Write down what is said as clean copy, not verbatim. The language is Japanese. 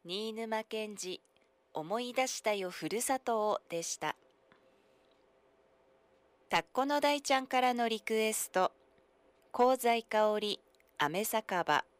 新沼謙治、思い出したよふるさとをでした。タッコの大ちゃんからのリクエスト、香西かおり、雨酒場。